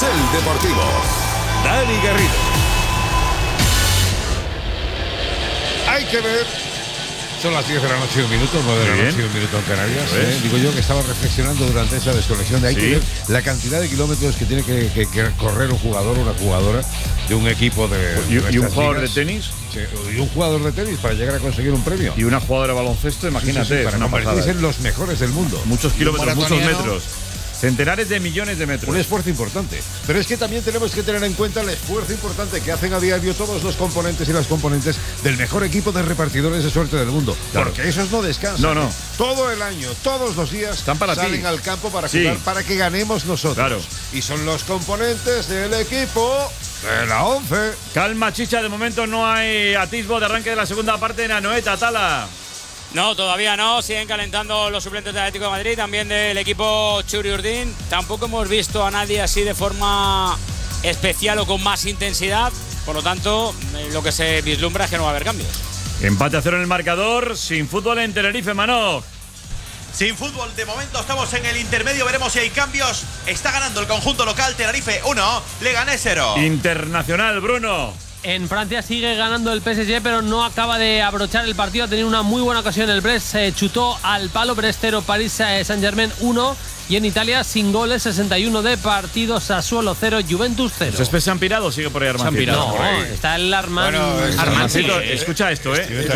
Carrusel Deportivo. Dani Garrido. Hay que ver. Son las 10 de la noche y un minuto, 9 de la noche y un minuto en Canarias. Digo yo que estaba reflexionando durante esa desconexión de hay que ver la cantidad de kilómetros que tiene que correr un jugador o una jugadora de un equipo de ¿Y un jugador de tenis? Sí, y un jugador de tenis para llegar a conseguir un premio. Y una jugadora de baloncesto, imagínate. Para convertirse en los mejores del mundo. Muchos kilómetros, muchos metros. Centenares de millones de metros. Un esfuerzo importante. Pero es que también tenemos que tener en cuenta el esfuerzo importante que hacen a diario todos los componentes y las componentes del mejor equipo de repartidores de suerte del mundo. Claro. Porque esos no descansan. No. Todo el año, todos los días están para salen al campo para jugar, para que ganemos nosotros. Claro. Y son los componentes del equipo de la 11. Calma, Chicha. De momento no hay atisbo de arranque de la segunda parte en Anoeta, Tala. No, todavía no. Siguen calentando los suplentes del Atlético de Madrid, también del equipo Churi Urdin. Tampoco hemos visto a nadie así de forma especial o con más intensidad. Por lo tanto, lo que se vislumbra es que no va a haber cambios. Empate a 0 en el marcador. Sin fútbol en Tenerife, Manoj. Sin fútbol, de momento estamos en el intermedio. Veremos si hay cambios. Está ganando el conjunto local. Tenerife 1, Leganés 0. Internacional, Bruno. En Francia sigue ganando el PSG, pero no acaba de abrochar el partido. Ha tenido una muy buena ocasión el Brest, chutó al palo. Brest 0, París Saint-Germain 1. Y en Italia, sin goles, 61 de partido, Sassuolo 0, Juventus 0. Los Spes se han pirado, sigue por ahí Armancito. No, está el Armancito, escucha esto,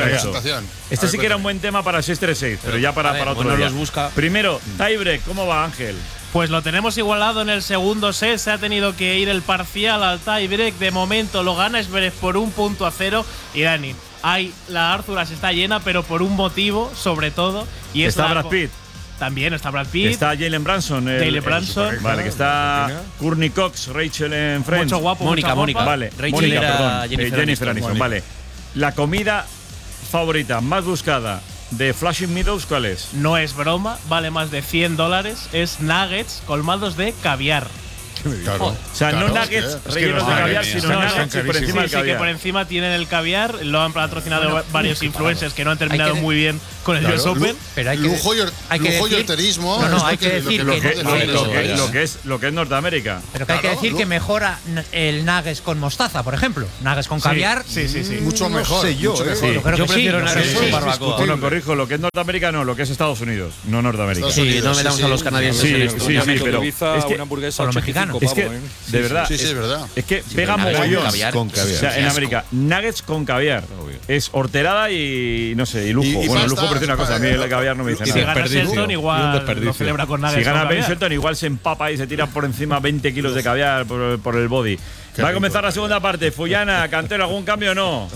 Este sí que era un buen tema para 636, pero ya para otro día. Los busca. Primero, tiebreak, ¿cómo va, Ángel? Pues lo tenemos igualado en el segundo set. Se ha tenido que ir el parcial al tiebreak. De momento lo gana Zverev por 1-0. Y Dani, la Árzuras está llena, pero por un motivo, sobre todo. Y está Brad Pitt. También está Brad Pitt. Está Jalen Branson. Vale, que está Courtney Cox, Rachel en Friends. Mucho guapo, Mónica. Vale, Rachel era Jennifer Aniston. Vale. La comida favorita, más buscada de Flushing Meadows, ¿cuál es? No es broma, vale más de $100. Es nuggets colmados de caviar. Claro. O sea, no nuggets rellenos de caviar, sino nuggets por encima del caviar. Sí, que por encima tienen el caviar. Lo han patrocinado varios influencers que no han terminado muy bien con el US Open. Pero lujo y horterismo. No, hay que decir lo que es Norteamérica. Pero que hay que decir que mejora el nuggets con mostaza, por ejemplo. Nuggets con caviar. Sí. Mucho mejor. Yo prefiero nuggets con barbacoa. Bueno, corrijo, lo que es Norteamérica no, lo que es Estados Unidos, no Norteamérica. Sí, no metamos a los canadienses en esto. Sí, pero es que una hamburguesa con lo mexicano. Es que, de verdad, es verdad. Es que pega mogollón. Con caviar. O sea, en América, nuggets con caviar. Es horterada y no sé, y lujo. Bueno, lujo parece una cosa, a mí el caviar no me dice nada. Si gana Shelton, igual lo celebra con nuggets. Si gana Ben Shelton, igual se empapa y se tira por encima 20 kilos de caviar por el body. Va a comenzar la segunda parte. Fullana, Cantero, ¿algún cambio o no?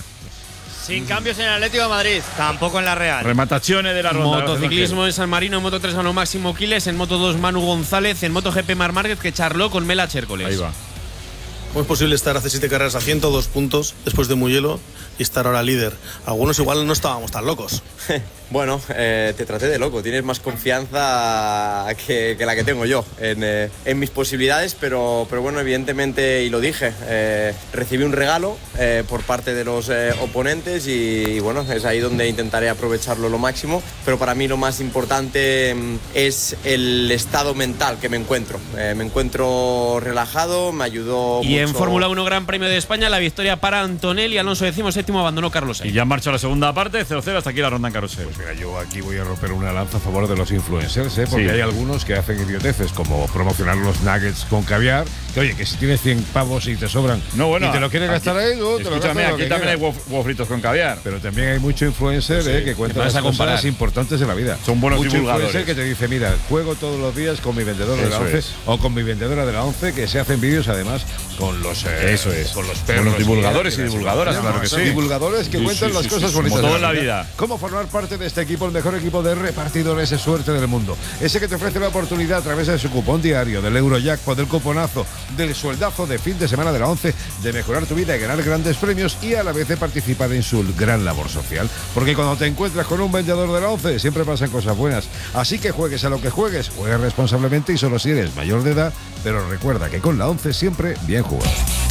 Sin cambios en el Atlético de Madrid. Tampoco en la Real. Remataciones de la ronda. Motociclismo en San Marino, en Moto 3 ganó Máximo Quiles, en Moto 2 Manu González, en Moto GP Mar Márquez, que charló con Mela Chércoles. Ahí va. ¿Cómo es posible estar hace 7 carreras a 102 puntos después de Mugello y estar ahora líder? Algunos igual no estábamos tan locos. Bueno, te traté de loco. Tienes más confianza que la que tengo yo en mis posibilidades, pero bueno, evidentemente, y lo dije, recibí un regalo por parte de los oponentes y bueno, es ahí donde intentaré aprovecharlo lo máximo, pero para mí lo más importante es el estado mental que me encuentro. Me encuentro relajado, me ayudó y mucho. En Fórmula 1 Gran Premio de España, la victoria para Antonelli, Alonso 17º, abandonó Carlos Sainz. Y ya en marcha la segunda parte, 0-0 hasta aquí la ronda en carrusel. Pues mira, yo aquí voy a romper una lanza a favor de los influencers, porque hay algunos que hacen idioteces, como promocionar los nuggets con caviar, que oye, que si tienes 100 pavos y te sobran y te lo quieres gastar ahí, te lo escúchame, aquí también hay huevos fritos con caviar. Pero también hay mucho influencer que cuenta las cosas importantes de la vida. Son buenos mucho divulgadores. Influencer que te dice, mira, juego todos los días con mi vendedor de la 11 o con mi vendedora de la 11, que se hacen vídeos además con los con los perros. Con los divulgadores y divulgadoras, claro que sí. Divulgadores que cuentan las cosas bonitas. Como todo en la vida. ¿Cómo formar parte de este equipo, el mejor equipo de repartidores de suerte del mundo? Ese que te ofrece la oportunidad a través de su cupón diario, del Eurojackpot, del cuponazo, del sueldazo de fin de semana de la 11, de mejorar tu vida y ganar grandes premios y a la vez de participar en su gran labor social. Porque cuando te encuentras con un vendedor de la 11 siempre pasan cosas buenas. Así que juegues a lo que juegues, juega responsablemente y solo si eres mayor de edad, pero recuerda que con la 11 siempre bien jugado.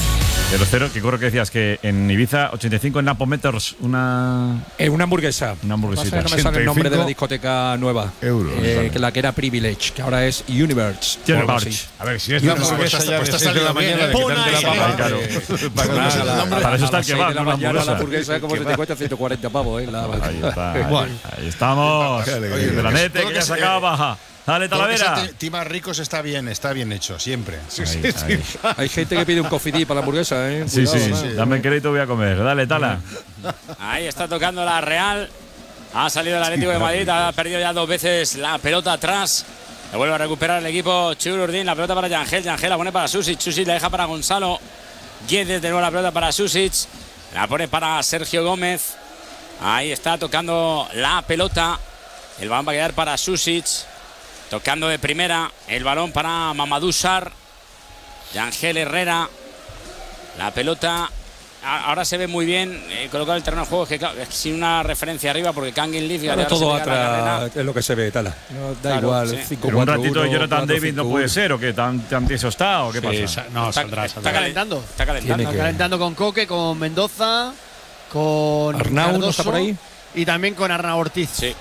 0-0, que corro que decías que en Ibiza 85 en Napometers una hamburguesa. Una hamburguesita. No me sale el nombre de la discoteca nueva. Euros. Que la que era Privilege, que ahora es Universe. A ver, si es una hamburguesa ya de 6 de la mañana de quitarte la papa. Claro. Para eso está el kebab, la mañana la hamburguesa como se te cuesta 140 pavos. Ahí está. Ahí estamos. De la nete, que ya se acaba. Dale, Talavera. Timar ricos está bien hecho, siempre. Hay gente que pide un coffee dip para la hamburguesa, ¿eh? Sí. Dame crédito, voy a comer. Dale, Tala. Ahí está tocando la Real. Ha salido el Atlético de Madrid, ha perdido ya 2 veces la pelota atrás. Le vuelve a recuperar el equipo Chururdín. La pelota para Yangel. Yangel la pone para Susic. Susic la deja para Gonzalo. Guedes de nuevo la pelota para Susic. La pone para Sergio Gómez. Ahí está tocando la pelota. El balón va a quedar para Susic. Tocando de primera el balón para Mamadou Sarr. Yangel Herrera. La pelota. Ahora se ve muy bien colocado el terreno de juego. Es que claro, es sin una referencia arriba porque Kangin Leaf y todo atrás es lo que se ve, Tala. No, da igual. Sí. 5, 4, un ratito de Jonathan David no puede ser, o que tan tieso está, o qué pasa. No, saldrá. Está calentando. Está calentando con Coque, con Mendoza, con Arnau, ¿no está por ahí? Y también con Arnau Ortiz. Sí.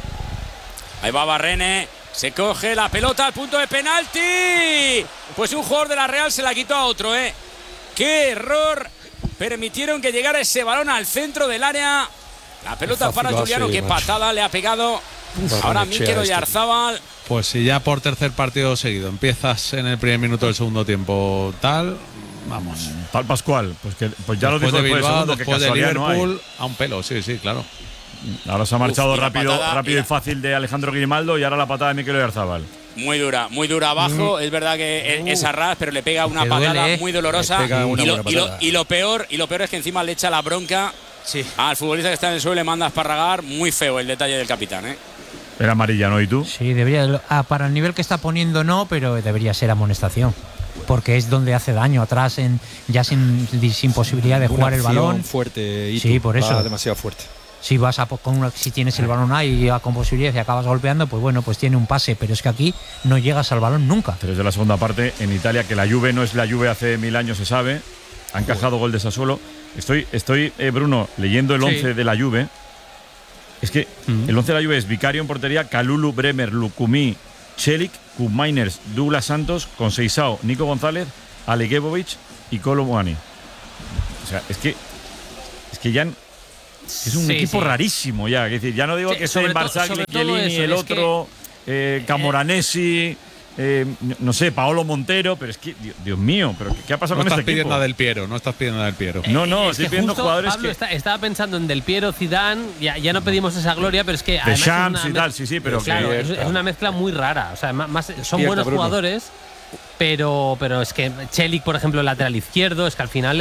Ahí va Barrene. Se coge la pelota al punto de penalti. Pues un jugador de la Real se la quitó a otro, ¿eh? ¡Qué error! Permitieron que llegara ese balón al centro del área. La pelota para Juliano. ¡Qué patada le ha pegado! Ahora Mikel Oyarzábal. Pues si ya por tercer partido seguido empiezas en el primer minuto del segundo tiempo tal, vamos. Tal Pascual, pues ya lo dijo de Bilbao, segundo, después que de Liverpool no hay. a un pelo, sí, claro. Ahora se ha marchado rápido patada, y fácil de Alejandro Grimaldo y ahora la patada de Mikel Oyarzábal. Muy dura abajo. Es verdad que es a ras, pero le pega una patada muy dolorosa. Y lo peor es que encima le echa la bronca al futbolista que está en el suelo, le manda a esparragar. Muy feo el detalle del capitán, ¿eh? Era amarilla, ¿no? ¿Y tú? Sí, debería. Para el nivel que está poniendo no, pero debería ser amonestación. Porque es donde hace daño atrás, ya sin posibilidad de jugar el balón. Fuerte, sí, por eso. Demasiado fuerte. Si vas si tienes el balón ahí con posibilidad y acabas golpeando, pues bueno, pues tiene un pase, pero es que aquí no llegas al balón nunca. 3 de la segunda parte en Italia, que la Juve no es la Juve hace 1000 años, se sabe. Ha encajado gol de Sassuolo. Estoy Bruno, leyendo el 11 de la Juve. Es que el 11 de la Juve es Vicario en portería, Kalulu, Bremer, Lukumi, Celik, Koopmeiners, Douglas Santos, Conceição, Nico González, Aleguebovic y Kolo Muani. O sea, es que ya es un equipo rarísimo ya. Es decir, ya no digo que sea Barzagli, Chiellini, el otro, Camoranesi, no sé, Paolo Montero, pero es que, Dios mío, pero ¿qué ha pasado con este equipo? No estás pidiendo Del Piero. No, estoy pidiendo jugadores Pablo que… estaba pensando en Del Piero, Zidane, ya no pedimos esa gloria, pero es que… De Shams y tal, sí, pero… Claro, es una mezcla muy rara. O sea, son buenos jugadores… Pero es que Celik, por ejemplo, el lateral izquierdo, es que al final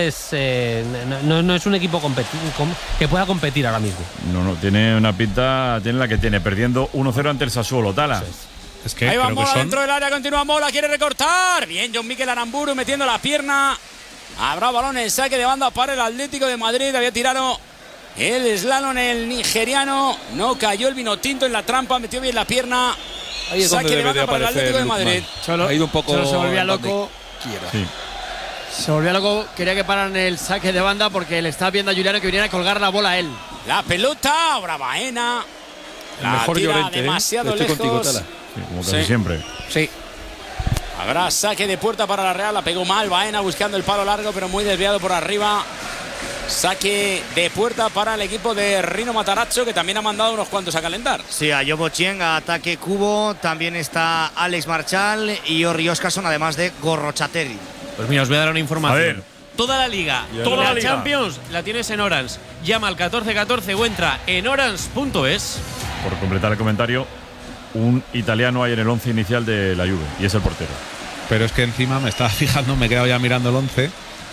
no es un equipo que pueda competir ahora mismo. No, tiene una pinta, tiene la que tiene, perdiendo 1-0 ante el Sassuolo, Tala. Es que ahí va creo Mola que son… dentro del área, continúa Mola, quiere recortar. Bien, John Mikel Aramburu metiendo la pierna. Habrá balón en saque de banda para el Atlético de Madrid. Había tirado el slalom el nigeriano. No cayó el vino tinto en la trampa, metió bien la pierna. Ahí es donde debe de aparecer el Atlético de Madrid. Ha ido un poco… Solo se volvía loco. Sí. Se volvía loco, quería que pararan el saque de banda porque le estaba viendo a Juliano que viniera a colgar la bola a él. La pelota, ahora Baena. La mejor tira Llorente, demasiado Estoy lejos. contigo, Tala. Sí, como casi siempre. Sí. Habrá saque de puerta para la Real. La pegó mal Baena buscando el palo largo, pero muy desviado por arriba. Saque de puerta para el equipo de Rino Matarazzo, que también ha mandado unos cuantos a calentar. Sí, a Yobo Chieng, a ataque Cubo. También está Alex Marchal y Orri Oscarson, además de Gorrochateri. Pues mira, os voy a dar una información. A ver. Toda la liga, toda la liga. Champions la tienes en Orange. Llama al 1414 o entra en orange.es. Por completar el comentario, un italiano hay en el 11 inicial de la Juve y es el portero. Pero es que encima me estaba fijando, me he quedado ya mirando el 11.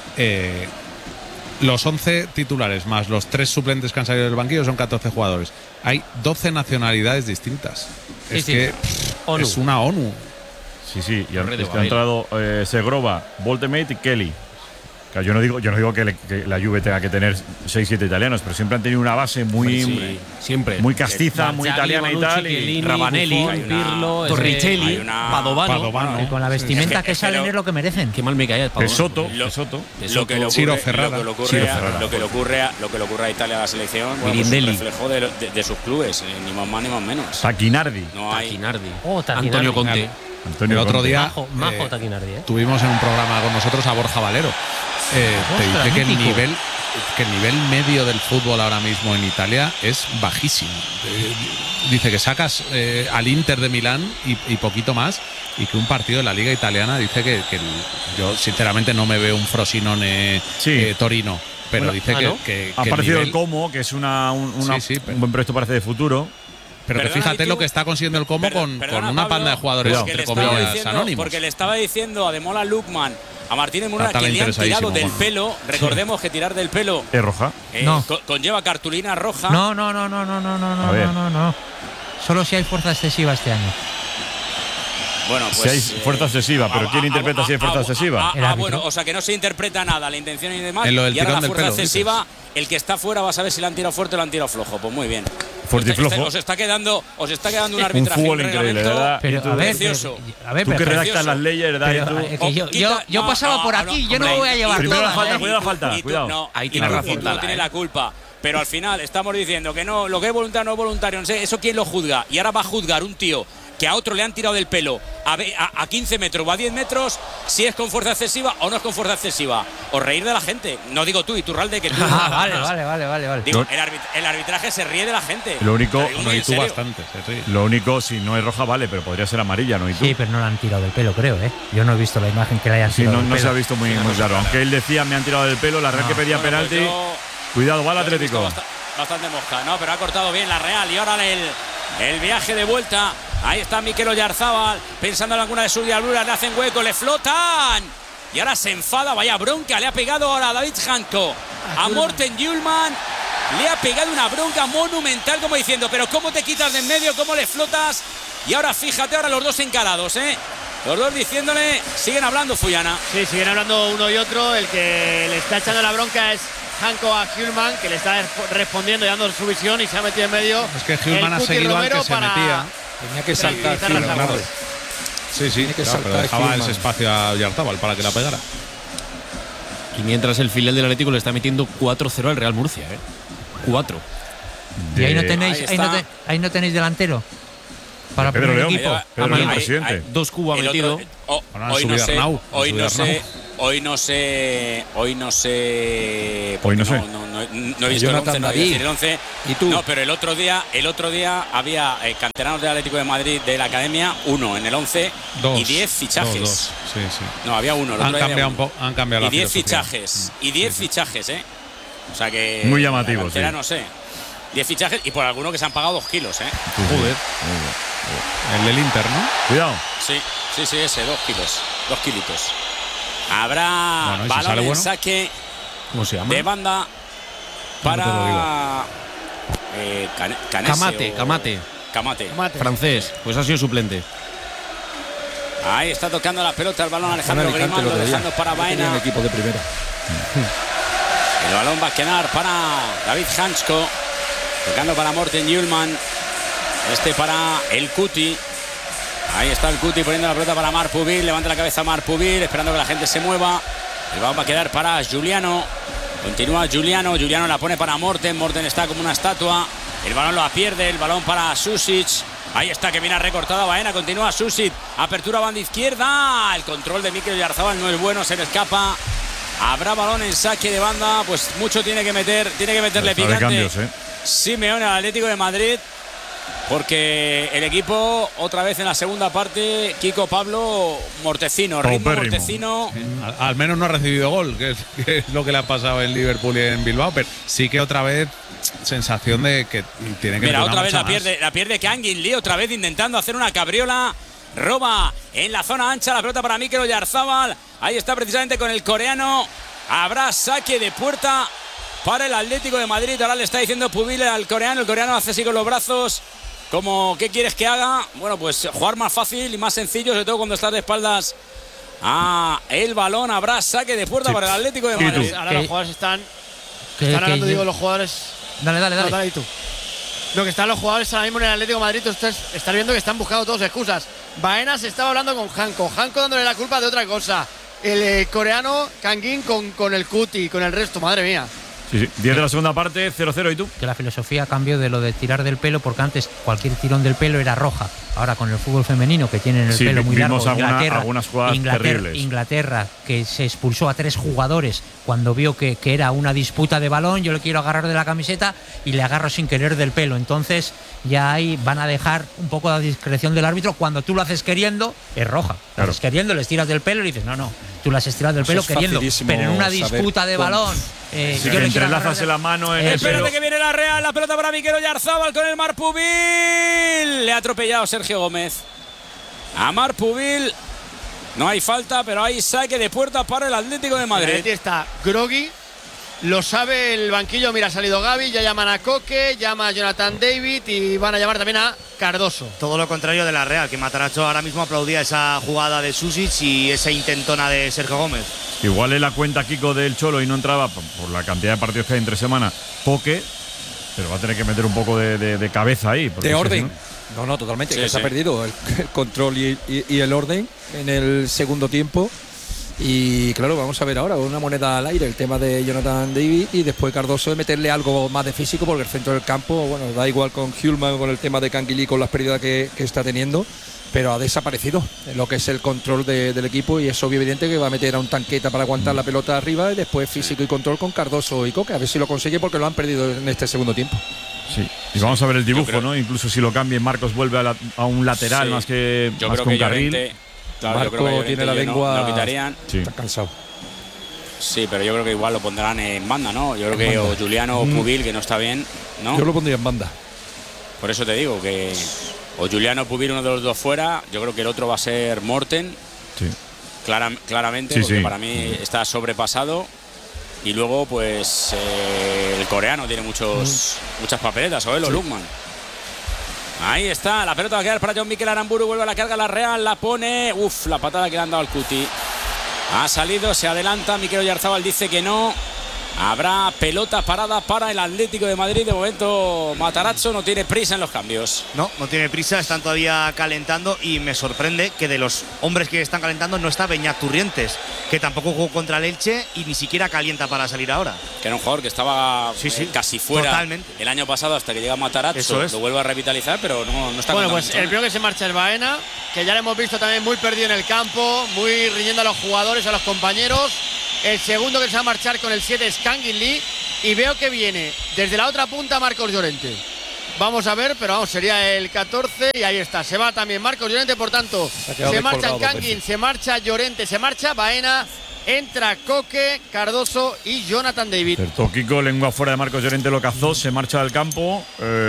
Los 11 titulares más los 3 suplentes que han salido del banquillo son 14 jugadores. Hay 12 nacionalidades distintas. Sí, es sí. que es una ONU. Sí, y es que ha entrado Segrova, Voltemate y Kelly. Claro, yo no digo que la Juve tenga que tener 6-7 italianos, pero siempre han tenido una base muy castiza, muy italiana y tal. Y Ravanelli, Pirlo, Torricelli, Padovano. Y con la vestimenta que salen es lo que merecen. Qué mal me caía De Soto. Lo que le ocurre a Italia, a la selección, bueno, pues es un reflejo de sus clubes, ni más más ni más menos. Taquinardi. Antonio Conte. El otro día Majo Taquinardi, tuvimos en un programa con nosotros a Borja Valero. Te dice que el nivel medio del fútbol ahora mismo en Italia es bajísimo. Dice que sacas al Inter de Milán y poquito más, y que un partido de la Liga Italiana dice que yo sinceramente no me veo un Frosinone Torino, pero dice que ha aparecido el Como, que es un buen proyecto parece de futuro. Pero que fíjate lo que está consiguiendo el Como con una panda de jugadores entre comillas anónimos. Porque le estaba diciendo a Demola Lukman, a Martínez Muruna, que le han tirado del pelo. Recordemos que tirar del pelo es roja. Conlleva cartulina roja. No. Solo si hay fuerza excesiva este año. Bueno, pues si hay fuerza excesiva, pero ¿quién interpreta si hay fuerza excesiva? Bueno, o sea que no se interpreta nada, la intención y demás. En lo del y ahora la tirón del fuerza pelo, excesiva, el que está fuera va a saber si la han tirado fuerte o la han tirado flojo. Pues muy bien. Fuerte y flojo. Os está quedando un arbitraje, un fútbol increíble, ¿verdad? Pero, precioso. Tú que redactas las leyes, ¿verdad? Yo pasaba por aquí, yo no me voy a llevar primero todas. falta, cuidado. Ahí tiene razón. No tiene la culpa. Pero al final estamos diciendo que no, lo que es voluntario no es voluntario. No sé, eso quién lo juzga. Y ahora va a juzgar un tío que a otro le han tirado del pelo a 15 metros o a 10 metros, si es con fuerza excesiva o no es con fuerza excesiva. O reír de la gente. No digo tú, Iturralde, que tú. Vale. Digo, el arbitraje se ríe de la gente. Lo único, bastante. Lo único, si no es roja, vale, pero podría ser amarilla, ¿no? ¿Y tú? Sí, pero no la han tirado del pelo, creo, ¿eh? Yo no he visto la imagen que le hayan tirado del pelo. No se ha visto muy claro. Aunque él decía, me han tirado del pelo, la Real que pedía penalti. Cuidado, va el Atlético. Bastante mosca, ¿no? Pero ha cortado bien la Real. Y ahora el viaje de vuelta. Ahí está Mikel Oyarzábal, pensando en alguna de sus diabluras, le hacen hueco, le flotan. Y ahora se enfada, vaya bronca, le ha pegado ahora a David Hanko, a Morten Hjulmand. Le ha pegado una bronca monumental, como diciendo, pero ¿cómo te quitas de en medio? ¿Cómo le flotas? Y ahora fíjate, ahora los dos encarados, ¿eh? Los dos diciéndole, siguen hablando, Fuyana. Sí, siguen hablando uno y otro. El que le está echando la bronca es Hanko a Hjulmand, que le está respondiendo y dando su visión, y se ha metido en medio. Es que Hjulmand ha seguido al que se metía. Tenía que saltar. Sí, pero dejaba ese espacio a Oyarzábal para que la pegara. Y mientras el filial del Atlético le está metiendo 4-0 al Real Murcia, 4. Y ahí no tenéis delantero para Pedro primer León, equipo. Pedro León, presidente. 2 Cuba metido. Hoy no sé. No he visto el 11, no voy a decir el 11. ¿Y tú? No, pero el otro día había canteranos del Atlético de Madrid de la academia, 1 en el 11 y 10 fichajes. Dos. Sí. No, había 1. Han cambiado la y 10 filosofía. fichajes. Y 10 fichajes, ¿eh? O sea que. Muy llamativo, sí. No sé. 10 fichajes y por alguno que se han pagado 2 kilos, ¿eh? Joder. El del Inter, ¿no? Cuidado. Sí, ese, 2 kilos. 2 kilitos. Habrá balón en saque. ¿Cómo se llama? De banda para Camate. Francés, pues ha sido suplente. Ahí está tocando la pelota el balón Alejandro Grimaldo, dejando para Baena. Un equipo de primera. El balón va a quedar para David Hansko, tocando para Morten Hjulmand. Para el Cuti. Ahí está el Cuti poniendo la pelota para Marc Pubil. Levanta la cabeza Marc Pubil, esperando que la gente se mueva. El balón va a quedar para Giuliano. Continúa Giuliano. Giuliano la pone para Morten. Morten está como una estatua. El balón lo pierde. El balón para Susic. Ahí está, que viene recortada Baena. Continúa Susic. Apertura banda izquierda. El control de Mikel Oyarzábal no es bueno. Se le escapa. Habrá balón en saque de banda. Pues mucho tiene que meterle picante. Cambios, Simeone al Atlético de Madrid. Porque el equipo, otra vez en la segunda parte, Kiko Pablo Mortecino, ritmo Mortecino. Al menos no ha recibido gol, que es lo que le ha pasado en Liverpool y en Bilbao, pero sí que otra vez sensación de que tiene que. Mira, otra vez la pierde Kangin Lee, otra vez intentando hacer una cabriola. Roba en la zona ancha la pelota para Mikel Oyarzábal. Ahí está precisamente con el coreano. Habrá saque de puerta para el Atlético de Madrid. Ahora le está diciendo Pubil al coreano. El coreano hace así con los brazos. Como, ¿qué quieres que haga? Bueno, pues jugar más fácil y más sencillo, sobre todo cuando estás de espaldas el balón. Habrá saque de puerta para el Atlético de Madrid. Ahora los jugadores están hablando, digo, los jugadores. Dale. Tú. Lo que están los jugadores ahora mismo en el Atlético de Madrid, tú estás viendo que están buscando todos excusas. Baena se estaba hablando con Hanko dándole la culpa de otra cosa. El coreano Kangin con el Cuti, con el resto, madre mía. Sí, 10 de la segunda parte, 0-0. ¿Y tú? Que la filosofía cambió de lo de tirar del pelo, porque antes cualquier tirón del pelo era roja. Ahora con el fútbol femenino, que tienen el pelo muy largo, algunas jugadas terribles. Inglaterra, que se expulsó a 3 jugadores cuando vio que era una disputa de balón, yo le quiero agarrar de la camiseta y le agarro sin querer del pelo. Entonces ya ahí van a dejar un poco la discreción del árbitro. Cuando tú lo haces queriendo, es roja. Lo haces queriendo, les tiras del pelo y dices, no, tú las has tirado del pelo queriendo. Pero en una disputa de balón… yo le entrelazas la mano en el pelo. Espérate que viene la Real, la pelota para Mikel Oyarzábal con el Marpubil. Le ha atropellado Sergio Gómez. A Marpubil no hay falta, pero hay saque de puerta para el Atlético de Madrid. El está groggy, lo sabe el banquillo. Mira, ha salido Gavi, ya llaman a Coque, llama a Jonathan David y van a llamar también a Cardoso. Todo lo contrario de la Real, que Matarazzo ahora mismo aplaudía esa jugada de Susic y esa intentona de Sergio Gómez. Igual es la cuenta Kiko del Cholo y no entraba por la cantidad de partidos que hay entre semana. Coque, pero va a tener que meter un poco de cabeza ahí. De orden. No, totalmente. Sí, que se ha perdido el control y el orden en el segundo tiempo. Y claro, vamos a ver ahora una moneda al aire, el tema de Jonathan David y después Cardoso de meterle algo más de físico, porque el centro del campo, bueno, da igual con Hjulman, con el tema de Canguilí, con las pérdidas que está teniendo, pero ha desaparecido en lo que es el control del equipo, y es obvio evidente que va a meter a un Tanqueta para aguantar la pelota arriba y después físico y control con Cardoso y Coque, a ver si lo consigue, porque lo han perdido en este segundo tiempo. Sí, y vamos a ver el dibujo, ¿no? Incluso si lo cambien, Marcos vuelve a un lateral más que un carril. Claro, Marco tiene la lengua. Lo quitarían. Sí. Está cansado. Sí, pero yo creo que igual lo pondrán en banda, ¿no? Yo creo que o Juliano o Pubil, que no está bien, ¿no? Yo lo pondría en banda. Por eso te digo que o Juliano o Pubil, uno de los dos fuera. Yo creo que el otro va a ser Morten. Sí. Claramente, porque para mí está sobrepasado. Y luego, pues, el coreano tiene muchas papeletas, o él o Lukman. Ahí está, la pelota va a quedar para John Mikel Aramburu, vuelve a la carga la Real, la pone, la patada que le han dado al Cuti. Ha salido, se adelanta, Mikel Oyarzábal dice que no. Habrá pelota parada para el Atlético de Madrid. De momento Matarazzo no tiene prisa en los cambios. No tiene prisa, están todavía calentando y me sorprende que de los hombres que están calentando no está Beñat Turrientes, que tampoco jugó contra el Elche y ni siquiera calienta para salir ahora. Que era un jugador que estaba casi fuera totalmente el año pasado hasta que llega Matarazzo. Eso es. Lo vuelve a revitalizar, pero no está. Bueno, pues el primero que se marcha es Baena, que ya lo hemos visto también muy perdido en el campo, muy riñendo a los jugadores, a los compañeros. El segundo que se va a marchar con el 7 es Kangin Lee. Y veo que viene desde la otra punta Marcos Llorente. Vamos a ver, pero vamos, sería el 14 y ahí está. Se va también Marcos Llorente, por tanto, se marcha Kangin, se marcha Llorente, se marcha Baena, entra Coque, Cardoso y Jonathan David. Kiko, lengua fuera de Marcos Llorente, lo cazó, se marcha del campo.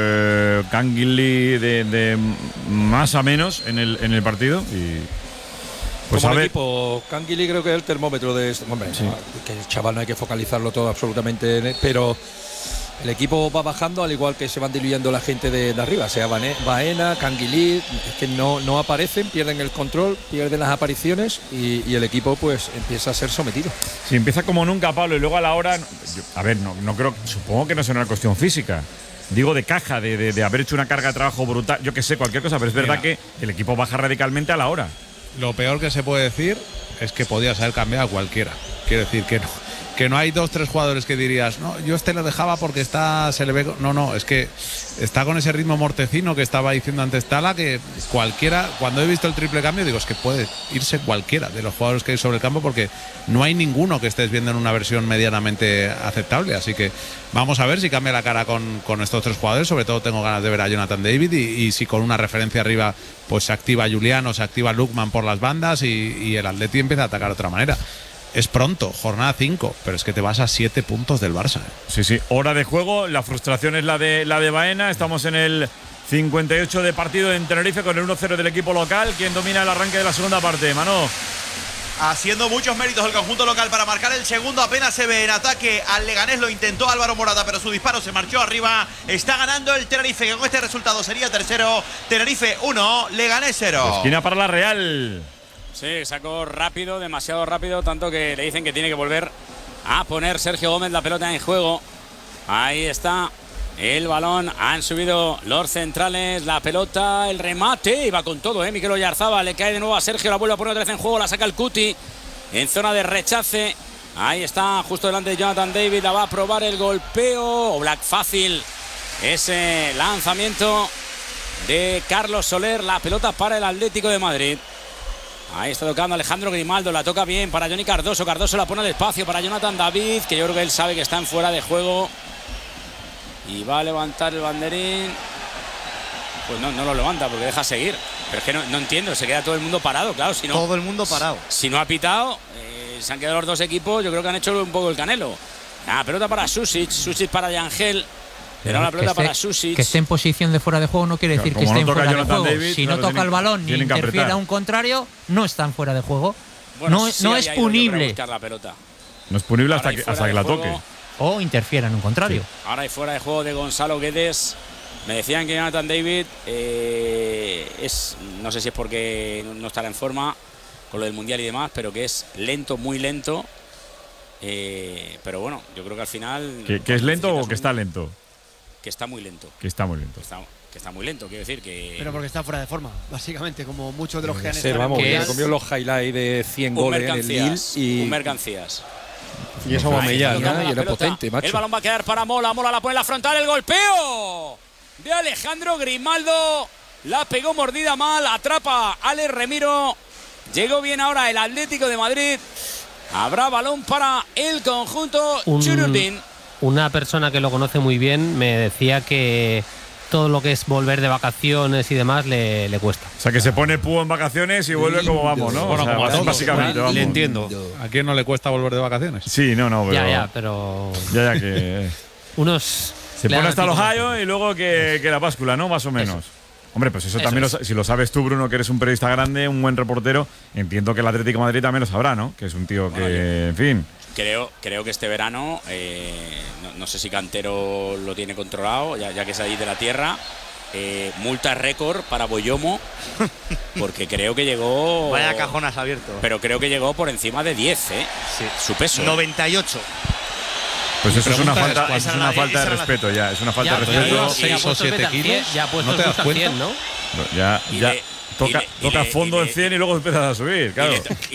Kangin Lee de más a menos en el partido y… Pues como equipo, Canguilí creo que es el termómetro de esto. Hombre, sí. Que el chaval no hay que focalizarlo todo absolutamente en él, pero el equipo va bajando al igual que se van diluyendo la gente de arriba, sea Baena, Canguilí, es que no aparecen, pierden el control, pierden las apariciones y el equipo pues empieza a ser sometido. Sí, empieza como nunca, Pablo, y luego a la hora, no creo, supongo que no será una cuestión física. Digo de caja, de haber hecho una carga de trabajo brutal, yo que sé, cualquier cosa, pero es verdad que el equipo baja radicalmente a la hora. Lo peor que se puede decir es que podías haber cambiado a cualquiera. Quiero decir que no hay 2-3 jugadores que dirías, no, yo lo dejaba porque se le ve. No, es que está con ese ritmo mortecino que estaba diciendo antes Tala, que cualquiera, cuando he visto el triple cambio, digo, es que puede irse cualquiera de los jugadores que hay sobre el campo, porque no hay ninguno que estés viendo en una versión medianamente aceptable. Así que vamos a ver si cambia la cara con estos 3 jugadores. Sobre todo tengo ganas de ver a Jonathan David y si con una referencia arriba pues se activa Juliano, se activa Lukman por las bandas y el Atleti empieza a atacar de otra manera. Es pronto, jornada 5, pero es que te vas a 7 puntos del Barça. Sí, hora de juego, la frustración es la de Baena. Estamos en el 58 de partido en Tenerife con el 1-0 del equipo local. ¿Quién domina el arranque de la segunda parte, Mano? Haciendo muchos méritos el conjunto local para marcar el segundo. Apenas se ve en ataque al Leganés, lo intentó Álvaro Morata, pero su disparo se marchó arriba. Está ganando el Tenerife, que con este resultado sería tercero. Tenerife 1, Leganés 0. Esquina para la Real. Sí, sacó rápido, demasiado rápido, tanto que le dicen que tiene que volver a poner Sergio Gómez la pelota en juego. Ahí está el balón, han subido los centrales, la pelota, el remate, y va con todo, Mikel Oyarzabal, le cae de nuevo a Sergio, la vuelve a poner otra vez en juego, la saca el Cuti en zona de rechace. Ahí está, justo delante de Jonathan David, la va a probar el golpeo, Oblak fácil, ese lanzamiento de Carlos Soler, la pelota para el Atlético de Madrid. Ahí está tocando Alejandro Grimaldo, la toca bien para Johnny Cardoso, Cardoso la pone al espacio para Jonathan David, que yo creo que él sabe que está en fuera de juego y va a levantar el banderín. Pues no lo levanta porque deja seguir, pero es que no entiendo, se queda todo el mundo parado, claro, si no, todo el mundo parado. Si no ha pitado, se han quedado los dos equipos, yo creo que han hecho un poco el canelo. Pelota para Susic para Yangel. Pero la pelota para Susic. Que esté en posición de fuera de juego no quiere decir que esté en fuera de juego. David, si no toca el balón ni interfiere a un contrario, no está en fuera de juego. Bueno, no es punible. No es punible hasta que la toque. O interfiera en un contrario. Sí. Ahora hay fuera de juego de Gonzalo Guedes. Me decían que Jonathan David no sé si es porque no estará en forma con lo del Mundial y demás, pero que es lento, muy lento. Pero bueno, yo creo que al final... ¿Que es lento o que está lento? Que está muy lento. Que está muy lento. Que está muy lento, quiero decir que... Pero porque está fuera de forma, básicamente, como muchos de los que han estado. Vamos, que comió los highlights de 100 goles en el Lille y... Un mercancías. Y eso va a mellar, ¿no? Y era potente, macho. El balón va a quedar para Mola, Mola la pone en la frontal, el golpeo de Alejandro Grimaldo. La pegó mordida mal, atrapa Alex Remiro. Llegó bien ahora el Atlético de Madrid. Habrá balón para el conjunto Chururdin. Una persona que lo conoce muy bien me decía que todo lo que es volver de vacaciones y demás le cuesta. O sea, que se pone púo en vacaciones y vuelve como vamos, ¿no? Bueno, o sea, básicamente, vamos. Le entiendo. ¿A quién no le cuesta volver de vacaciones? Sí, no, pero... pero... Ya, que... Unos... Se pone hasta los Ohio y luego que la báscula, ¿no? Más o menos. Eso. Hombre, pues eso también, si lo sabes tú, Bruno, que eres un periodista grande, un buen reportero, entiendo que el Atlético de Madrid también lo sabrá, ¿no? Que es un tío que, en fin... Creo que este verano, no sé si Cantero lo tiene controlado, ya que es ahí de la tierra, multa récord para Boyomo, porque creo que llegó... Vaya cajón has abierto. Pero creo que llegó por encima de 10, sí. Su peso. 98. Pues eso es una falta de respeto ya, es una falta de respeto. 6 o 7 kilos, ya no te das cuenta, 100, ¿no? Ya toca fondo en 100 y luego empiezas a subir, claro.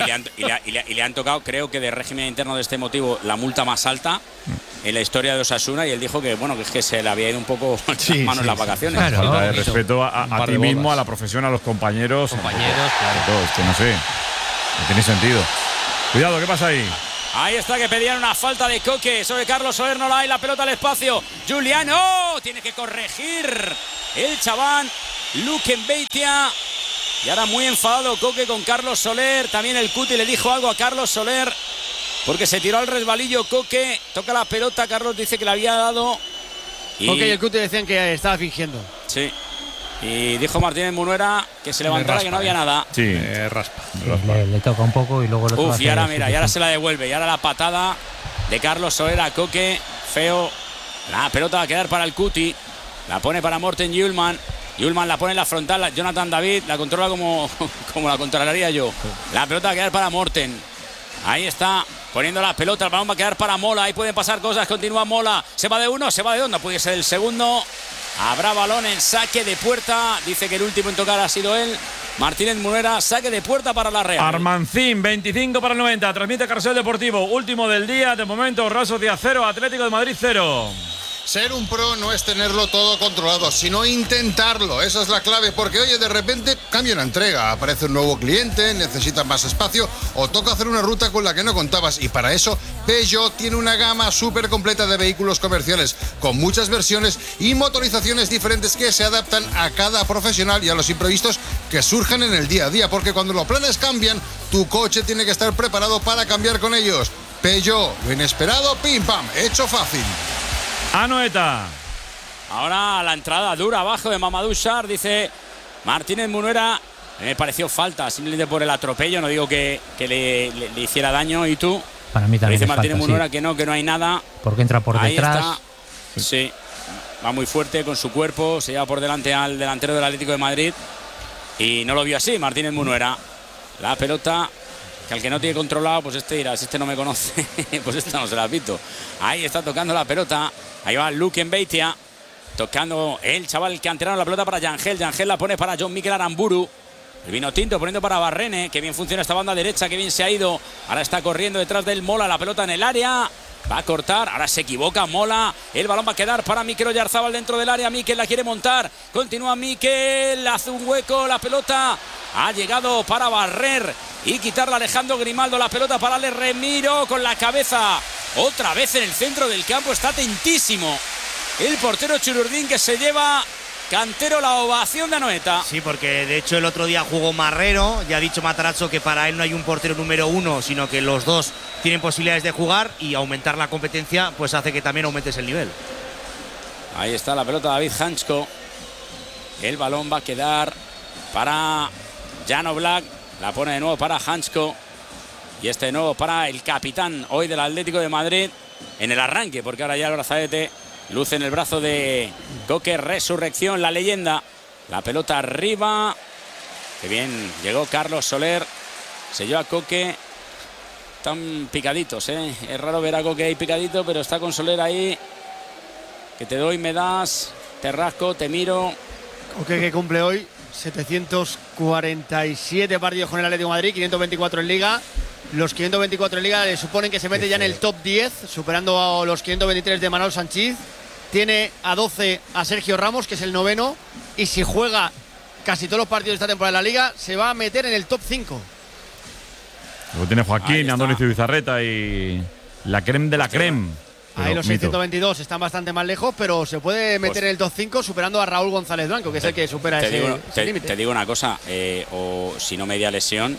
Y le han tocado, creo que de régimen interno de este motivo, la multa más alta en la historia de Osasuna, y él dijo que bueno, que es que se le había ido un poco las manos en las vacaciones. Claro, falta de respeto a ti mismo, a la profesión, a los compañeros. Claro. Todo esto, no sé. No tiene sentido. Cuidado, ¿qué pasa ahí? Ahí está, que pedían una falta de Coque sobre Carlos Soler, no la hay, la pelota al espacio. Juliano tiene que corregir el chaval Lukenbeitia. Y ahora muy enfadado Coque con Carlos Soler. También el Cuti le dijo algo a Carlos Soler porque se tiró al resbalillo Coque. Toca la pelota, Carlos dice que le había dado. Coque y el Cuti decían que estaba fingiendo. Sí. Y dijo Martínez Munuera que se levantara, que no había nada. Sí, raspa. Le toca un poco y luego lo y ahora mira, y ahora se la devuelve. Y ahora la patada de Carlos Soler a Coque. Feo. La pelota va a quedar para el Cuti. La pone para Morten Hjulmand. Hjulmand la pone en la frontal. Jonathan David la controla como la controlaría yo. La pelota va a quedar para Morten. Ahí está. Poniendo la pelota, el balón va a quedar para Mola. Ahí pueden pasar cosas. Continúa Mola. Se va de uno, se va de dos. No puede ser el segundo. Habrá balón en saque de puerta. Dice que el último en tocar ha sido él. Martínez Munuera, saque de puerta para la Real. Armancín, 25 para el 90. Transmite Carrusel Deportivo. Último del día. De momento, Real Sociedad 0, Atlético de Madrid 0. Ser un pro no es tenerlo todo controlado, sino intentarlo. Esa es la clave, porque oye, de repente cambia una entrega, aparece un nuevo cliente, necesitas más espacio o toca hacer una ruta con la que no contabas. Y para eso, Peugeot tiene una gama súper completa de vehículos comerciales, con muchas versiones y motorizaciones diferentes que se adaptan a cada profesional y a los imprevistos que surjan en el día a día. Porque cuando los planes cambian, tu coche tiene que estar preparado para cambiar con ellos. Peugeot, lo inesperado, pim pam, hecho fácil. Anoeta. Ahora la entrada dura abajo de Mamadou Sarr, dice Martínez Munuera. Me pareció falta, simplemente por el atropello. No digo que le hiciera daño. ¿Y tú? Para mí también dice Martínez falta, Munuera sí. que no hay nada. Porque entra por ahí detrás. Está. Sí, va muy fuerte con su cuerpo. Se lleva por delante al delantero del Atlético de Madrid. Y no lo vio así Martínez Munuera. La pelota, que al que no tiene controlado, pues este dirá, si este no me conoce, pues esta no se la ha visto. Ahí está tocando la pelota. Ahí va Luke Beitia. Tocando el chaval canterano la pelota para Yangel. Yangel la pone para John Mikel Aramburu. El vino tinto poniendo para Barrene. Que bien funciona esta banda derecha, que bien se ha ido. Ahora está corriendo detrás del Mola. La pelota en el área. Va a cortar. Ahora se equivoca Mola. El balón va a quedar para Mikel Oyarzábal dentro del área. Mikel la quiere montar. Continúa Mikel. Hace un hueco. La pelota ha llegado para barrer y quitarla Alejandro Grimaldo. La pelota para Ale Remiro con la cabeza. Otra vez en el centro del campo. Está atentísimo el portero Chururdín, que se lleva, Cantero, la ovación de Anoeta. Sí, porque de hecho el otro día jugó Marrero. Ya ha dicho Matarazzo que para él no hay un portero número uno, sino que los dos tienen posibilidades de jugar, y aumentar la competencia pues hace que también aumentes el nivel. Ahí está la pelota David Hansko. El balón va a quedar para Jan Oblak. La pone de nuevo para Hansko. Y este de nuevo para el capitán hoy del Atlético de Madrid en el arranque, porque ahora ya el brazalete luce en el brazo de Coque. Resurrección, la leyenda. La pelota arriba. Qué bien llegó Carlos Soler. Se lleva a Coque. Están picaditos, ¿eh? Es raro ver a Coque ahí picadito, pero está con Soler ahí. Que te doy, me das. Te rasco, te miro. Coque, que cumple hoy 747 partidos con el Atlético de Madrid, 524 en Liga. Los 524 en Liga le suponen que se mete ya en el top 10, superando a los 523 de Manuel Sanchís. Tiene a 12 a Sergio Ramos, que es el noveno, y si juega casi todos los partidos de esta temporada en la Liga, se va a meter en el top 5. Luego tiene Joaquín, Andoni Zubizarreta y la creme de la creme. Ahí los 622 están bastante más lejos, pero se puede meter en el top 5 superando a Raúl González Blanco, que es el que supera ese límite. Te digo una cosa, o si no media lesión,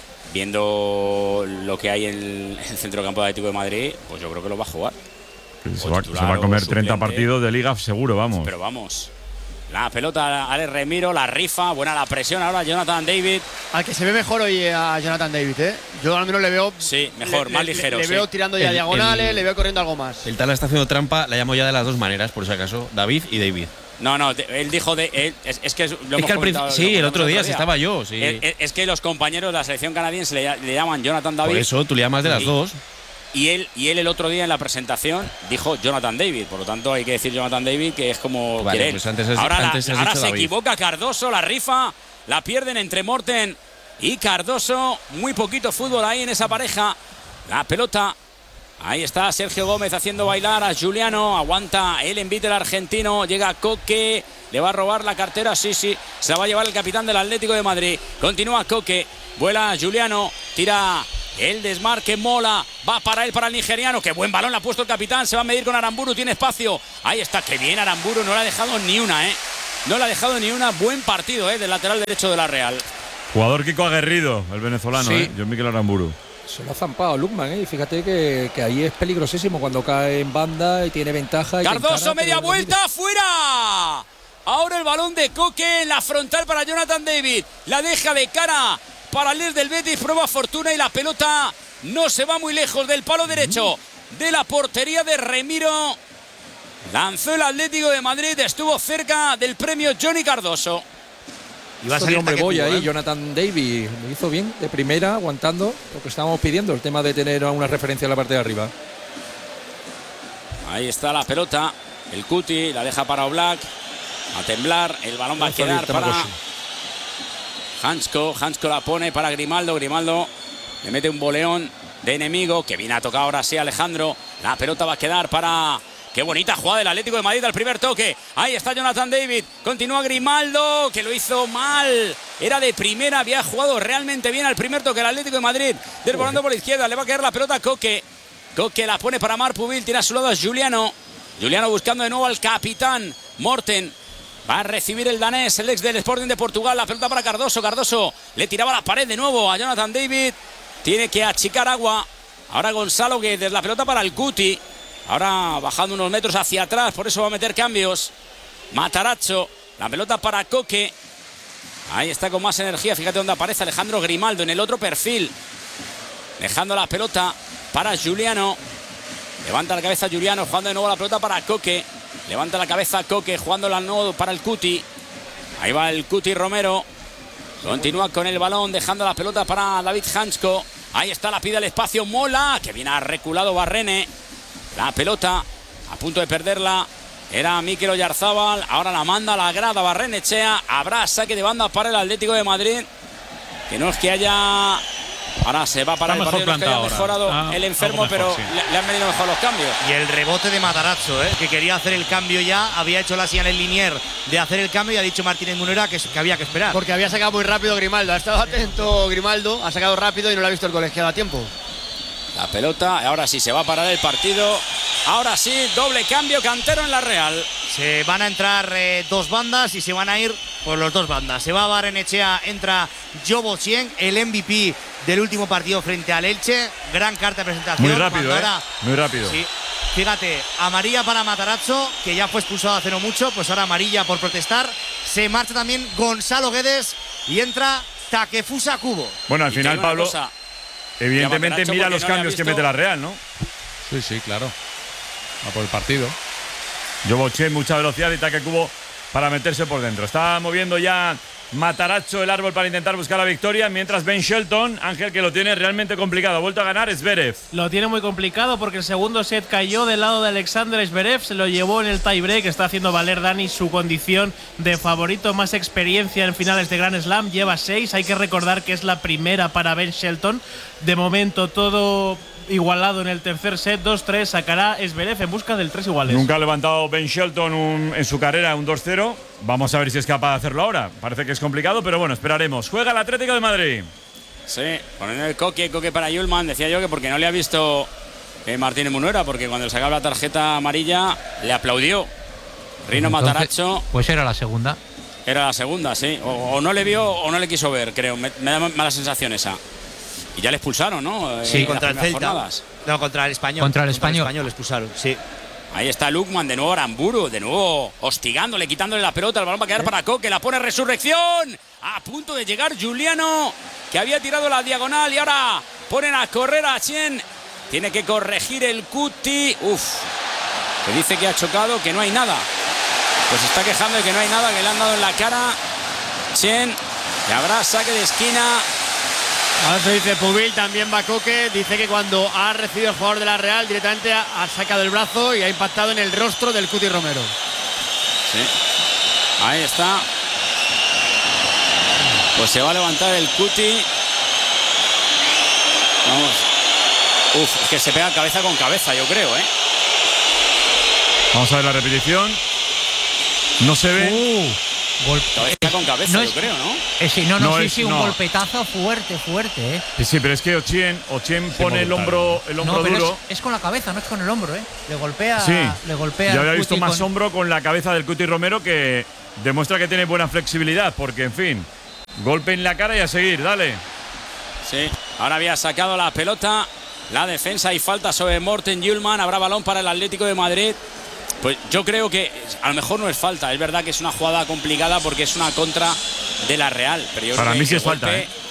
viendo lo que hay en el centrocampo de Atlético de Madrid, pues yo creo que lo va a jugar. Se va a comer 30 partidos de Liga seguro, vamos. Pero vamos. La pelota Ale Remiro, la rifa, buena la presión ahora Jonathan David. Al que se ve mejor hoy a Jonathan David, ¿eh? Yo al menos le veo. Sí, mejor, más ligero. Le veo tirando ya diagonales, le veo corriendo algo más. El Tala está haciendo trampa, la llamo ya de las dos maneras, por si acaso, David y David. No, él dijo es que lo hemos comentado. Sí, el otro día, si estaba yo. Sí. Es que los compañeros de la selección canadiense le llaman Jonathan David. Por eso, tú le llamas de las dos. Y él el otro día en la presentación dijo Jonathan David, por lo tanto hay que decir Jonathan David, que es como quiere. Pues ahora se equivoca Cardoso, la rifa, la pierden entre Morten y Cardoso. Muy poquito fútbol ahí en esa pareja. La pelota, ahí está Sergio Gómez haciendo bailar a Juliano. Aguanta el envite del argentino, llega Coque, le va a robar la cartera, sí, se la va a llevar el capitán del Atlético de Madrid. Continúa Coque, vuela Juliano, tira el desmarque, Mola, va para él, para el nigeriano. Qué buen balón le ha puesto el capitán, se va a medir con Aramburu, tiene espacio. Ahí está, qué bien Aramburu, no le ha dejado ni una, No le ha dejado ni una. Buen partido, del lateral derecho de la Real. Jugador Kiko aguerrido, el venezolano, Sí. John Mikel Aramburu. Se lo ha zampado Lukman, y fíjate que ahí es peligrosísimo cuando cae en banda y tiene ventaja. Cardoso, media vuelta, fuera. Ahora el balón de Coque en la frontal para Jonathan David. La deja de cara para el del Betis, prueba fortuna y la pelota no se va muy lejos del palo derecho de la portería de Remiro. Lanzó el Atlético de Madrid, estuvo cerca del premio Johnny Cardoso. Y va a salir hombre Boya ahí, Jonathan David. Lo hizo bien, de primera, aguantando lo que estábamos pidiendo, el tema de tener una referencia en la parte de arriba. Ahí está la pelota, el Cuti, la deja para Oblak. A temblar, el balón va a quedar para Hansko la pone para Grimaldo. Grimaldo le mete un boleón de enemigo. Que viene a tocar ahora sí Alejandro. La pelota va a quedar para... Qué bonita jugada del Atlético de Madrid al primer toque. Ahí está Jonathan David. Continúa Grimaldo, que lo hizo mal. Era de primera, había jugado realmente bien al primer toque el Atlético de Madrid. Desbordando por la izquierda, le va a caer la pelota a Coque. Coque la pone para Marpubil, tira a su lado a Juliano. Juliano buscando de nuevo al capitán Morten. Va a recibir el danés, el ex del Sporting de Portugal. La pelota para Cardoso. Cardoso le tiraba la pared de nuevo a Jonathan David. Tiene que achicar agua. Ahora Gonzalo Guedes, la pelota para el Cuti. Ahora bajando unos metros hacia atrás, por eso va a meter cambios. Matarazzo, la pelota para Coque. Ahí está con más energía. Fíjate dónde aparece Alejandro Grimaldo en el otro perfil. Dejando la pelota para Juliano. Levanta la cabeza Juliano, jugando de nuevo la pelota para Coque. Levanta la cabeza Coque, jugándola de nuevo para el Cuti. Ahí va el Cuti Romero. Continúa con el balón, dejando la pelota para David Hansko. Ahí está, la pide el espacio Mola, que viene reculado Barrene. La pelota, a punto de perderla, era Mikel Oyarzábal. Ahora la manda a la grada Barrenechea. Habrá saque de banda para el Atlético de Madrid. Que no es que haya... Ahora se va para el partido, no es que haya mejorado el enfermo, mejor, pero sí, le han venido mejor los cambios. Y el rebote de Matarazzo, que quería hacer el cambio ya, había hecho la señal en Linier de hacer el cambio y ha dicho Martínez Munera que había que esperar. Porque había sacado muy rápido Grimaldo, ha estado atento Grimaldo, ha sacado rápido y no lo ha visto el colegiado a tiempo. La pelota, ahora sí se va a parar el partido. Ahora sí, doble cambio, Cantero en la Real. Se van a entrar dos bandas y se van a ir por las dos bandas. Se va Barrenechea, entra Jobo Chien, el MVP del último partido frente al Elche. Gran carta de presentación. Muy rápido, muy rápido. Sí. Fíjate, amarilla para Matarazzo, que ya fue expulsado hace no mucho, pues ahora amarilla por protestar. Se marcha también Gonzalo Guedes y entra Takefusa Kubo. Bueno, al final, Pablo, evidentemente mira los cambios que mete la Real, ¿no? Sí, sí, claro. Va por el partido. Jobo Chien, mucha velocidad y Take Kubo para meterse por dentro. Está moviendo ya Matarazzo el árbol para intentar buscar la victoria, mientras Ben Shelton, Ángel, que lo tiene realmente complicado. Ha vuelto a ganar Zverev. Lo tiene muy complicado porque el segundo set cayó del lado de Alexander Zverev, se lo llevó en el tiebreak. Está haciendo valer Dani su condición de favorito, más experiencia en finales de Grand Slam. Lleva 6, hay que recordar que es la primera para Ben Shelton. De momento todo igualado en el tercer set, 2-3, sacará Zverev en busca del 3 iguales. Nunca ha levantado Ben Shelton en su carrera un 2-0. Vamos a ver si es capaz de hacerlo ahora. Parece que es complicado, pero bueno, esperaremos. Juega el Atlético de Madrid. Sí, ponen el coque para Yulman. Decía yo que porque no le ha visto Martínez Munera, porque cuando le sacaba la tarjeta amarilla le aplaudió Rino Matarazzo. Pues era la segunda. Era la segunda, sí. O no le vio o no le quiso ver, creo. Me da mala sensación esa. Y ya le expulsaron, ¿no? Sí, contra el Celta. No, contra el Español. Contra el Español le expulsaron, sí. Ahí está Lukman, de nuevo Aramburu, de nuevo hostigándole, quitándole la pelota. El balón va a quedar para Coque, la pone Resurrección. A punto de llegar Giuliano, que había tirado la diagonal y ahora ponen a correr a Chien. Tiene que corregir el Cuti. Que dice que ha chocado, que no hay nada. Pues está quejando de que no hay nada, que le han dado en la cara. Chien, que habrá saque de esquina. Ahora se dice Pubil, también va Coque. Dice que cuando ha recibido el jugador de la Real, directamente ha sacado el brazo y ha impactado en el rostro del Cuti Romero. Sí, ahí está. Pues se va a levantar el Cuti. Vamos. Es que se pega cabeza con cabeza, yo creo, Vamos a ver la repetición. No se ve. Cabeza con cabeza, no yo creo, ¿no? Sí, un golpetazo fuerte, Sí, pero es que Ochien pone el hombro duro. Es con la cabeza, no es con el hombro, Le golpea. Sí. Le golpea. Yo había visto más hombro con la cabeza del Cuti Romero, que demuestra que tiene buena flexibilidad, porque, en fin, golpe en la cara y a seguir, dale. Sí, ahora había sacado la pelota, la defensa y falta sobre Morten Hjulmand. Habrá balón para el Atlético de Madrid. Pues yo creo que a lo mejor no es falta. Es verdad que es una jugada complicada porque es una contra de la Real. Pero yo para mí sí es falta,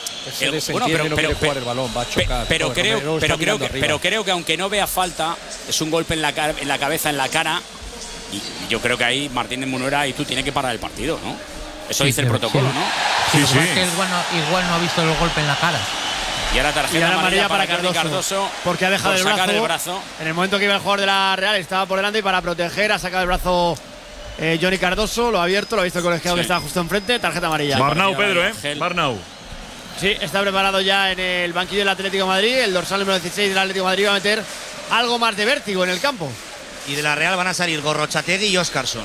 Pero creo que aunque no vea falta, es un golpe en la cabeza, en la cara. Y yo creo que ahí Martínez Munera y tú tienes que parar el partido, ¿no? Eso dice el protocolo, ¿no? Sí. Es que igual no ha visto el golpe en la cara. Y ahora tarjeta amarilla para Cardoso, porque ha dejado el brazo. En el momento que iba el jugador de la Real estaba por delante y para proteger ha sacado el brazo Johnny Cardoso, lo ha abierto, lo ha visto el colegiado que estaba justo enfrente, tarjeta amarilla. Barnau, Pedro, Barnau. Sí, está preparado ya en el banquillo del Atlético de Madrid. El dorsal número 16 del Atlético de Madrid va a meter algo más de vértigo en el campo. Y de la Real van a salir Gorrochategui y Óscarson.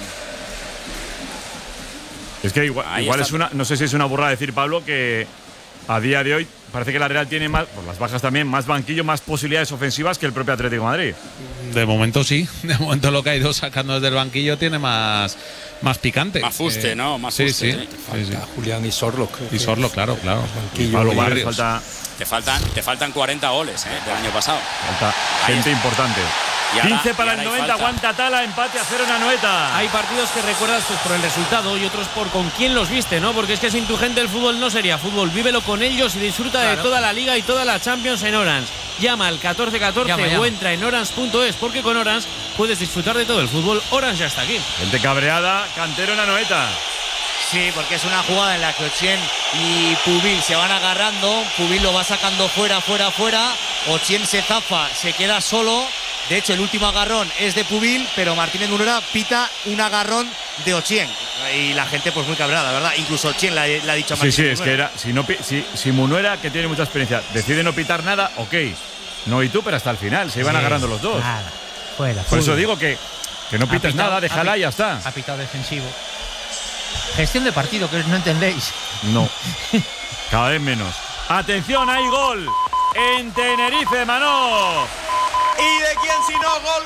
Es que igual es no sé si es una burrada decir, Pablo, que a día de hoy parece que la Real tiene más, por las bajas también, más banquillo, más posibilidades ofensivas que el propio Atlético de Madrid. De momento sí. De momento lo que ha ido sacando desde el banquillo tiene más picante. Más fuste, ¿no? Más fuste. Sí. Julián y Sorlo. Y Sorlo, claro. Pablo Barrios. Te faltan 40 goles del año pasado. Falta gente importante. 15 para el 90, aguanta Tala, empate a 0 en Anoeta. Hay partidos que recuerdas pues por el resultado y otros por con quién los viste, ¿no? Porque es que sin tu gente el fútbol no sería fútbol. Vívelo con ellos y disfruta de toda la Liga y toda la Champions en Orange. Llama al 1414 o entra en orange.es, porque con Orange puedes disfrutar de todo el fútbol. Orange ya está aquí. Gente cabreada, Cantero en Anoeta. Sí, porque es una jugada en la que Ochieng y Pubil se van agarrando, Pubil lo va sacando fuera, Ochieng se zafa, se queda solo. De hecho, el último agarrón es de Pubil, pero Martínez Munuera pita un agarrón de Ochieng. Y la gente pues muy cabreada, ¿verdad? Incluso Ochieng le ha dicho a Martínez Munuera. Es que era, si Munuera, que tiene mucha experiencia, decide no pitar nada, ok. No y tú, pero hasta el final, se iban agarrando los dos. Nada, fuera. Por eso digo que no pites nada, déjala y ya está. Ha pitado defensivo. Gestión de partido, que no entendéis. No, cada vez menos. Atención, hay gol en Tenerife, Manó. ¿Y de quién si no? Gol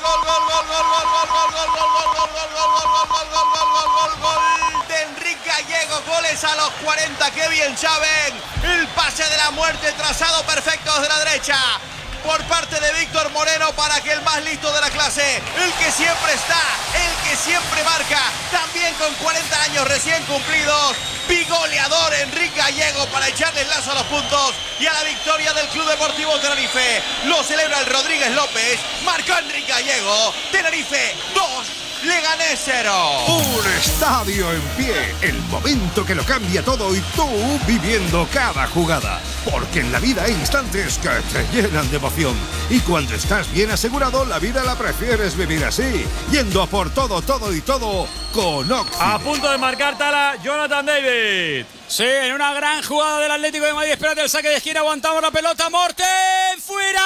de Enrique Gallego. Goles a los 40, qué bien saben. El pase de la muerte trazado perfecto desde la derecha por parte de Víctor Moreno para que el más listo de la clase, el que siempre está, el que siempre marca, también con 40 años recién cumplidos, bigoleador Enrique Gallego para echarle el lazo a los puntos y a la victoria del Club Deportivo Tenerife. Lo celebra el Rodríguez López, marcó Enrique Gallego, Tenerife 2, Leganés 0. Un estadio en pie, el momento que lo cambia todo y tú viviendo cada jugada. Porque en la vida hay instantes que te llenan de emoción. Y cuando estás bien asegurado, la vida la prefieres vivir así. Yendo a por todo y todo con Oxy. A punto de marcar Tala, Jonathan David. Sí, en una gran jugada del Atlético de Madrid. Espérate el saque de esquina, aguantamos la pelota. Morten,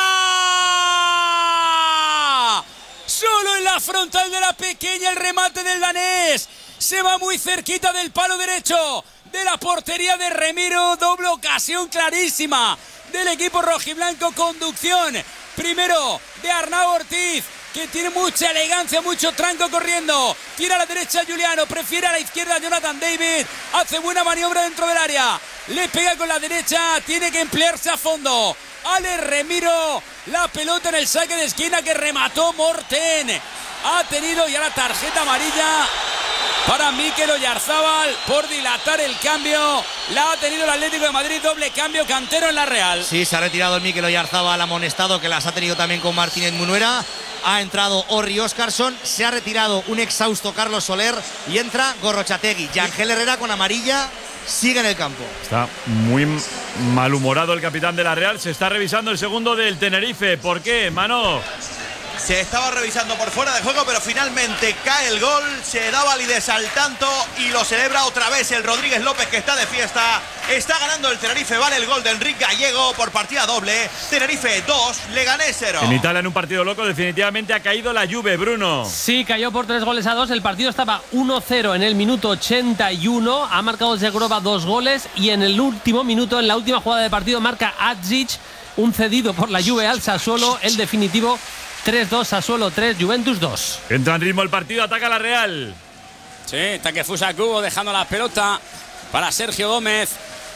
fuera. Solo en la frontal de la pequeña el remate del danés. Se va muy cerquita del palo derecho de la portería de Remiro. Doble ocasión clarísima del equipo rojiblanco. Conducción primero de Arnau Ortiz, que tiene mucha elegancia, mucho tranco corriendo. Tira a la derecha Juliano, prefiere a la izquierda Jonathan David. Hace buena maniobra dentro del área. Le pega con la derecha, tiene que emplearse a fondo. Ale Remiro, la pelota en el saque de esquina que remató Morten. Ha tenido ya la tarjeta amarilla para Mikel Oyarzábal por dilatar el cambio. La ha tenido el Atlético de Madrid, doble cambio, Cantero en la Real. Sí, se ha retirado el Mikel Oyarzábal amonestado, que las ha tenido también con Martínez Munuera. Ha entrado Orri Óscarsson, se ha retirado un exhausto Carlos Soler y entra Gorrochategui. Yangel Herrera con amarilla sigue en el campo. Está muy malhumorado el capitán de la Real. Se está revisando el segundo del Tenerife. ¿Por qué, Mano? Se estaba revisando por fuera de juego, pero finalmente cae el gol, se da validez al tanto y lo celebra otra vez el Rodríguez López, que está de fiesta. Está ganando el Tenerife, vale el gol de Enrique Gallego por partida doble. Tenerife 2, Leganés 0. En Italia, en un partido loco, definitivamente ha caído la Juve, Bruno. Sí, cayó por 3-2. El partido estaba 1-0 en el minuto 81. Ha marcado Zegrova 2 goles y en el último minuto, en la última jugada de partido, marca Adzic, un cedido por la Juve al Sassuolo. El definitivo 3-2, Sassuolo 3, Juventus 2. Entra en ritmo el partido, ataca la Real. Sí, Takefusa Kubo dejando la pelota para Sergio Gómez.